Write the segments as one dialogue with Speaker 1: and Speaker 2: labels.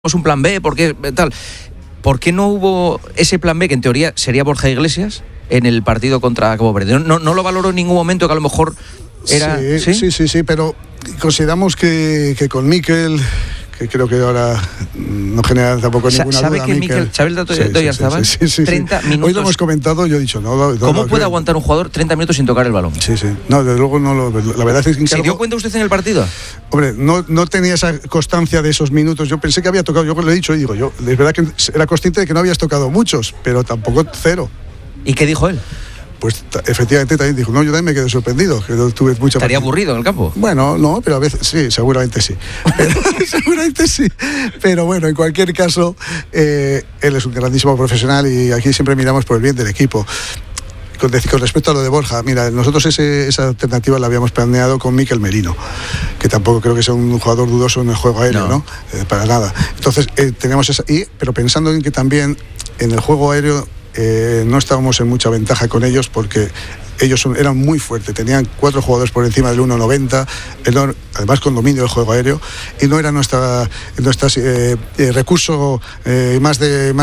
Speaker 1: un plan B, ¿por qué tal? ¿Por qué no hubo ese plan B, que en teoría sería Borja Iglesias, en el partido contra Cabo Verde? No lo valoró en ningún momento, que a lo mejor era...
Speaker 2: Sí, pero consideramos que con Mikel, que creo que ahora no genera tampoco ninguna
Speaker 1: ¿Sabe
Speaker 2: duda.
Speaker 1: Que Mikel, ¿sabe el dato de Oyarzabal?
Speaker 2: Sí.
Speaker 1: 30 minutos.
Speaker 2: Hoy lo hemos comentado, yo he dicho, no.
Speaker 1: ¿Cómo puede aguantar un jugador 30 minutos sin tocar el balón?
Speaker 2: Sí. No, desde luego no lo... La verdad es que...
Speaker 1: ¿Se dio cuenta usted en el partido?
Speaker 2: Hombre, no tenía esa constancia de esos minutos. Yo pensé que había tocado, yo le he dicho, es verdad que era consciente de que no habías tocado muchos, pero tampoco cero.
Speaker 1: ¿Y qué dijo él?
Speaker 2: Pues efectivamente también dijo, no, yo también me quedé sorprendido, que no tuve mucha...
Speaker 1: ¿Estaría aburrido en el campo?
Speaker 2: Bueno, no, pero a veces sí, seguramente sí. Pero bueno, en cualquier caso, él es un grandísimo profesional y aquí siempre miramos por el bien del equipo. Con respecto a lo de Borja, mira, nosotros esa alternativa la habíamos planeado con Mikel Merino, que tampoco creo que sea un jugador dudoso en el juego aéreo, ¿no? Para nada. Entonces, tenemos esa... pero pensando en que también en el juego aéreo no estábamos en mucha ventaja con ellos, porque ellos eran muy fuertes, tenían 4 jugadores por encima del 1,90, además con dominio del juego aéreo, y no era nuestro recurso más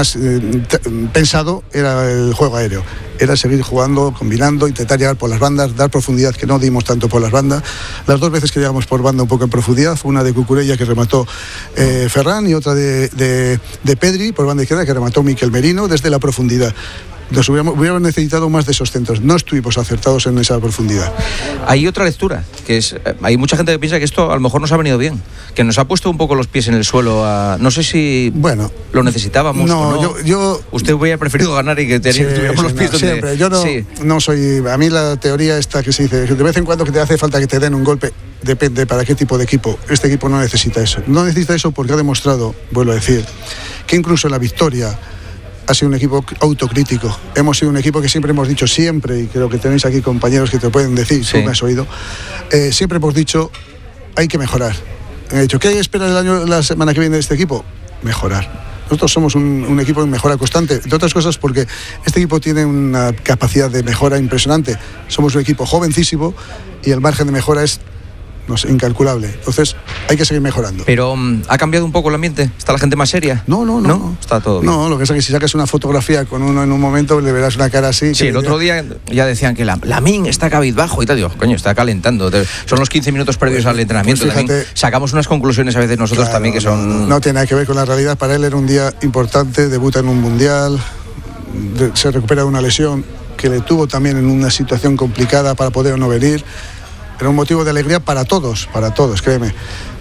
Speaker 2: pensado, era el juego aéreo. Era seguir jugando, combinando, intentar llegar por las bandas, dar profundidad, que no dimos tanto por las bandas. Las 2 veces que llegamos por banda un poco en profundidad, fue una de Cucurella que remató Ferran, y otra de Pedri por banda izquierda que remató Mikel Merino desde la profundidad. Hubiéramos necesitado más de esos centros. No estuvimos acertados en esa profundidad.
Speaker 1: Hay otra lectura, que es, hay mucha gente que piensa que esto a lo mejor nos ha venido bien, que nos ha puesto un poco los pies en el suelo. No sé si lo necesitábamos o no.
Speaker 2: Yo
Speaker 1: usted hubiera preferido ganar y que tuviéramos los pies donde...
Speaker 2: Siempre. Yo no soy... A mí la teoría esta que se dice, de vez en cuando que te hace falta que te den un golpe, depende para qué tipo de equipo. Este equipo no necesita eso. No necesita eso porque ha demostrado, vuelvo a decir, que incluso en la victoria ha sido un equipo autocrítico. Hemos sido un equipo que siempre hemos dicho, y creo que tenéis aquí compañeros que te pueden decir, tú me has oído, siempre hemos dicho, hay que mejorar. He dicho, ¿qué espera la semana que viene de este equipo? Mejorar. Nosotros somos un equipo en mejora constante, entre otras cosas porque este equipo tiene una capacidad de mejora impresionante. Somos un equipo jovencísimo y el margen de mejora es incalculable. Entonces hay que seguir mejorando.
Speaker 1: Pero ¿ha cambiado un poco el ambiente? ¿Está la gente más seria?
Speaker 2: No.
Speaker 1: Está todo bien.
Speaker 2: No, lo que es que si sacas una fotografía con uno en un momento le verás una cara así.
Speaker 1: Sí, el otro día ya decían que Lamín está cabizbajo y tal. Digo, coño, está calentando. Son los 15 minutos previos al entrenamiento.
Speaker 2: Pues fíjate,
Speaker 1: sacamos unas conclusiones a veces nosotros también que son...
Speaker 2: No tiene nada que ver con la realidad. Para él era un día importante, debuta en un mundial, se recupera de una lesión que le tuvo también en una situación complicada para poder o no venir. Era un motivo de alegría para todos, créeme.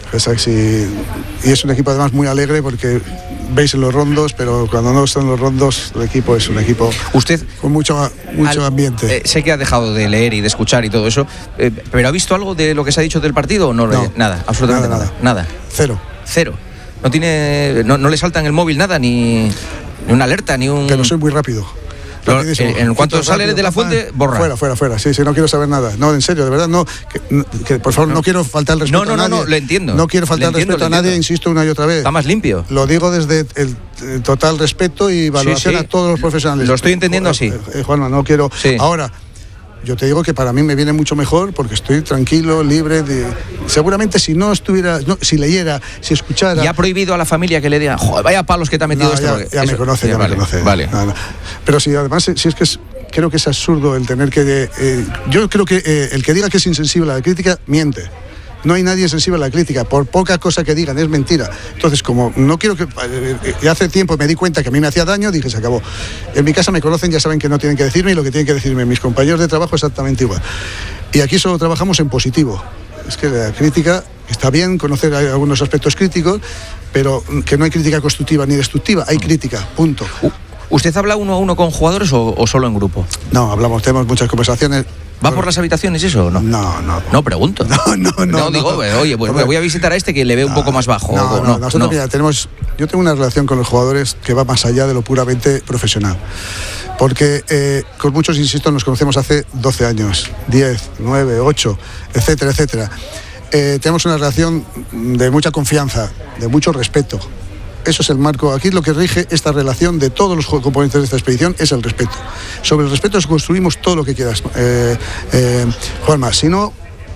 Speaker 2: Y es un equipo además muy alegre porque veis en los rondos, pero cuando no están los rondos, el equipo es un equipo
Speaker 1: usted
Speaker 2: con mucho ambiente.
Speaker 1: Sé que ha dejado de leer y de escuchar y todo eso, pero ¿ha visto algo de lo que se ha dicho del partido o no? Nada, absolutamente nada.
Speaker 2: Cero.
Speaker 1: No le salta en el móvil nada, ni una alerta, ni un...
Speaker 2: Pero soy muy rápido.
Speaker 1: En cuanto sale de la fuente, borra.
Speaker 2: Fuera. Sí, no quiero saber nada. No, en serio, de verdad, no. Que por favor, no quiero faltar el respeto a nadie.
Speaker 1: No, lo entiendo.
Speaker 2: No quiero faltar el respeto a nadie, insisto una y otra vez.
Speaker 1: Está más limpio.
Speaker 2: Lo digo desde el total respeto y valoración a todos los profesionales.
Speaker 1: Lo estoy entendiendo así.
Speaker 2: Juanma, no quiero... Sí. Ahora, yo te digo que para mí me viene mucho mejor porque estoy tranquilo, libre seguramente si no estuviera, si leyera, si escuchara...
Speaker 1: ¿Y ha prohibido a la familia que le digan, joder, vaya palos que te ha metido
Speaker 2: Ya me conoce.
Speaker 1: Vale.
Speaker 2: No. Pero si además, si es que creo que es absurdo el tener que... yo creo que el que diga que es insensible a la crítica, miente. No hay nadie sensible a la crítica, por poca cosa que digan, es mentira. Entonces, como no quiero que... hace tiempo me di cuenta que a mí me hacía daño, dije, se acabó. En mi casa me conocen, ya saben que no tienen que decirme, y lo que tienen que decirme mis compañeros de trabajo exactamente igual. Y aquí solo trabajamos en positivo. Es que la crítica está bien, conocer algunos aspectos críticos, pero que no hay crítica constructiva ni destructiva, hay crítica, punto.
Speaker 1: ¿Usted habla uno a uno con jugadores o solo en grupo?
Speaker 2: No, tenemos muchas conversaciones.
Speaker 1: ¿Va por las habitaciones eso o no?
Speaker 2: No.
Speaker 1: No, pregunto. No, digo, oye, pues me voy a visitar a este que le ve un poco más bajo.
Speaker 2: Nosotros, mira, yo tengo una relación con los jugadores que va más allá de lo puramente profesional. Porque con muchos, insisto, nos conocemos hace 12 años, 10, 9, 8, etcétera. Tenemos una relación de mucha confianza, de mucho respeto. Eso es el marco. Aquí lo que rige esta relación de todos los componentes de esta expedición es el respeto. Sobre el respeto construimos todo lo que quieras, Juanma. Si no,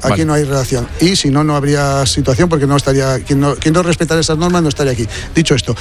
Speaker 2: aquí no hay relación. Y si no, no habría situación porque no estaría, quien no respetara esas normas no estaría aquí. Dicho esto,